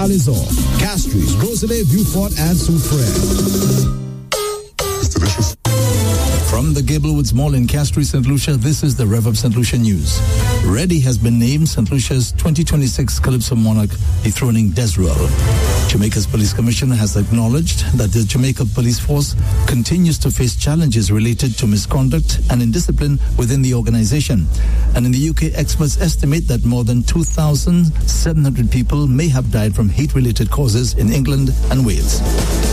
Alizor, Castries, Rosalie, Beaufort, and Soufrière. It's delicious. From the Gablewoods Mall in Castries, St. Lucia, this is the Rev of St. Lucia News. Reddy has been named St. Lucia's 2026 Calypso Monarch, dethroning Desruel. Jamaica's Police Commissioner has acknowledged that the Jamaica Police Force continues to face challenges related to misconduct and indiscipline within the organization. And in the UK, experts estimate that more than 2,700 people may have died from heat-related causes in England and Wales.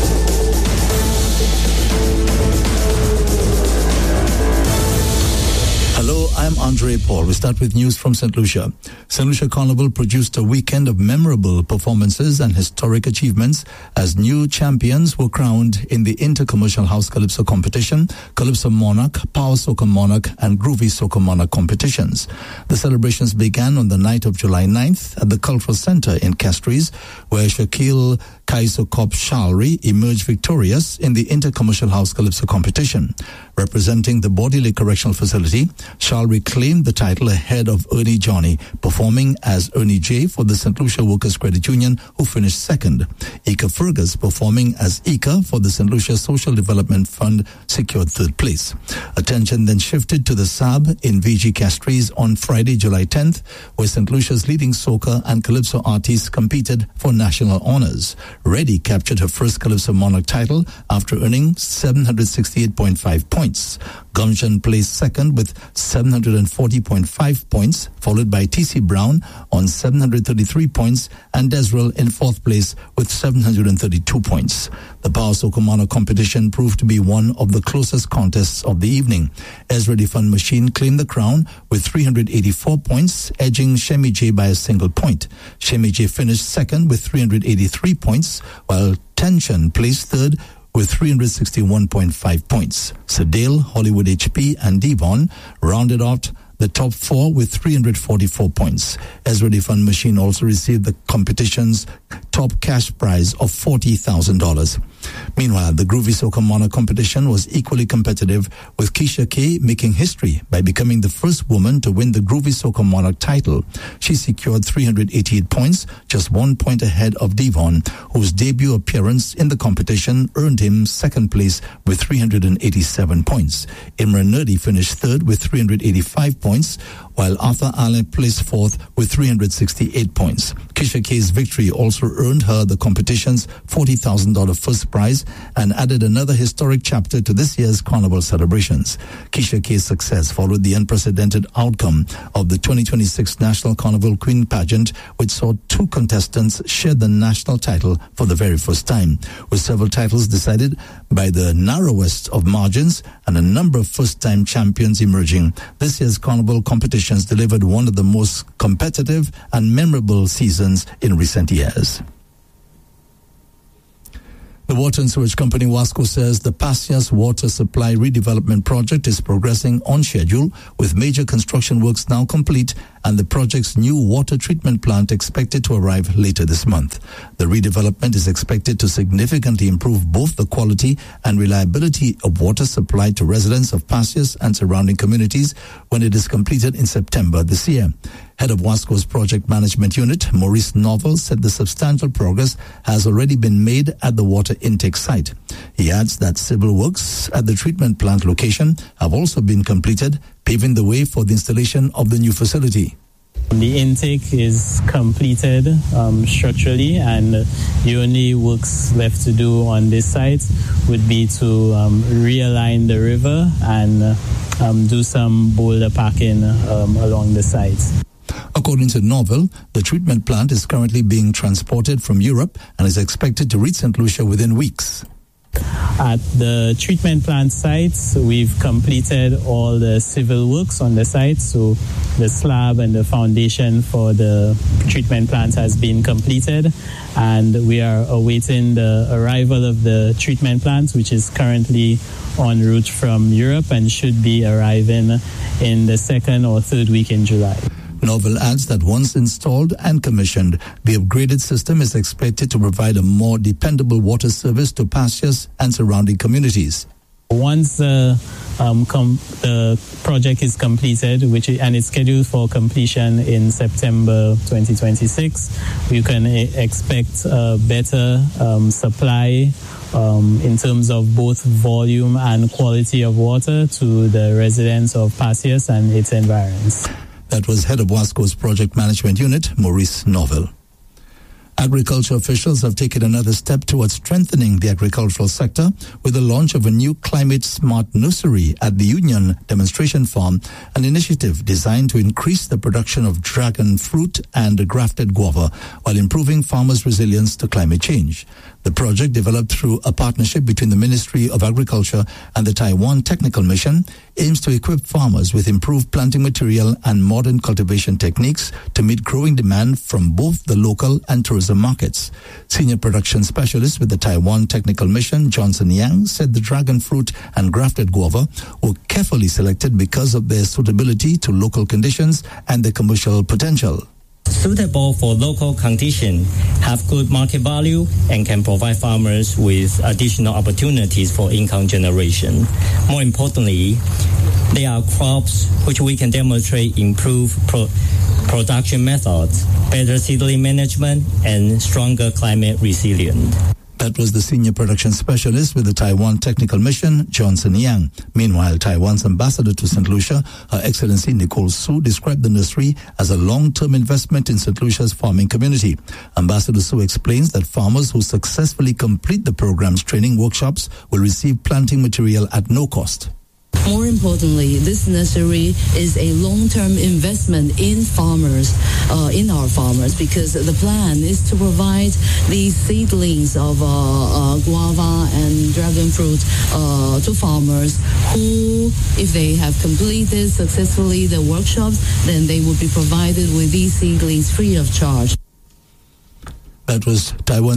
Hello, I'm Andre Paul. We start with news from St. Lucia. St. Lucia Carnival produced a weekend of memorable performances and historic achievements as new champions were crowned in the Intercommercial House Calypso competition, Calypso Monarch, Power Soca Monarch, and Groovy Soca Monarch competitions. The celebrations began on the night of July 9th at the Cultural Center in Castries, where Shaquille Kaiso Cop Shalry emerged victorious in the Intercommercial House Calypso competition. Representing the Bodiley Correctional Facility, Shalry claimed the title ahead of Ernie Johnny, performing as Ernie J for the St. Lucia Workers Credit Union, who finished second. Ika Fergus, performing as Ika for the St. Lucia Social Development Fund, secured third place. Attention then shifted to the SAB in VG Castries on Friday, July 10th, where St. Lucia's leading soca and calypso artists competed for national honors. Reddy captured her first Calypso Monarch title after earning 768.5 points. Gumshan placed second with 740.5 points, followed by T.C. Brown on 733 points and Desruel in fourth place with 732 points. The Power Soca Monarch competition proved to be one of the closest contests of the evening. Ezra the Fun Machine claimed the crown with 384 points, edging Shemi J by a single point. Shemi J finished second with 383 points, while Tension placed third with 361.5 points. Sedale, Hollywood HP, and Devon rounded out the top four with 344 points. Ezra the Fun Machine also received the competition's top cash prize of $40,000. Meanwhile, the Groovy Soca Monarch competition was equally competitive, with Keisha K making history by becoming the first woman to win the Groovy Soca Monarch title. She secured 388 points, just 1 point ahead of Devon, whose debut appearance in the competition earned him second place with 387 points. Imran Nerdy finished third with 385 points, while Arthur Allen placed fourth with 368 points. Keisha K's victory also earned her the competition's $40,000 first prize and added another historic chapter to this year's Carnival celebrations. Keisha K's success followed the unprecedented outcome of the 2026 National Carnival Queen pageant, which saw two contestants share the national title for the very first time, with several titles decided by the narrowest of margins and a number of first-time champions emerging. This year's Carnival competitions delivered one of the most competitive and memorable seasons in recent years. The Water and Sewage Company Wasco says the Pasias Water Supply Redevelopment Project is progressing on schedule, with major construction works now complete and the project's new water treatment plant expected to arrive later this month. The redevelopment is expected to significantly improve both the quality and reliability of water supplied to residents of Pasias and surrounding communities when it is completed in September this year. Head of Wasco's Project Management Unit, Maurice Novell, said the substantial progress has already been made at the water intake site. He adds that civil works at the treatment plant location have also been completed, paving the way for the installation of the new facility. The intake is completed structurally, and the only works left to do on this site would be to realign the river and do some boulder packing along the site. According to Novell, the treatment plant is currently being transported from Europe and is expected to reach St. Lucia within weeks. At the treatment plant sites, we've completed all the civil works on the site, so the slab and the foundation for the treatment plant has been completed, and we are awaiting the arrival of the treatment plant, which is currently en route from Europe and should be arriving in the second or third week in July. Novell adds that once installed and commissioned, the upgraded system is expected to provide a more dependable water service to Pasias and surrounding communities. Once the project is completed, and it's scheduled for completion in September 2026, you can expect a better supply in terms of both volume and quality of water to the residents of Passias and its environs. That was head of WASCO's Project Management Unit, Maurice Novell. Agriculture officials have taken another step towards strengthening the agricultural sector with the launch of a new climate-smart nursery at the Union Demonstration Farm, an initiative designed to increase the production of dragon fruit and grafted guava while improving farmers' resilience to climate change. The project, developed through a partnership between the Ministry of Agriculture and the Taiwan Technical Mission, aims to equip farmers with improved planting material and modern cultivation techniques to meet growing demand from both the local and tourism markets. Senior production specialist with the Taiwan Technical Mission, Johnson Yang, said the dragon fruit and grafted guava were carefully selected because of their suitability to local conditions and their commercial potential. Suitable for local conditions, have good market value, and can provide farmers with additional opportunities for income generation. More importantly, they are crops which we can demonstrate improved production methods, better seedling management, and stronger climate resilience. That was the senior production specialist with the Taiwan Technical Mission, Johnson Yang. Meanwhile, Taiwan's ambassador to St. Lucia, Her Excellency Nicole Su, described the nursery as a long-term investment in St. Lucia's farming community. Ambassador Su explains that farmers who successfully complete the program's training workshops will receive planting material at no cost. More importantly, this nursery is a long-term investment in farmers, in our farmers, because the plan is to provide these seedlings of guava and dragon fruit to farmers who, if they have completed successfully the workshops, then they will be provided with these seedlings free of charge. That was Taiwan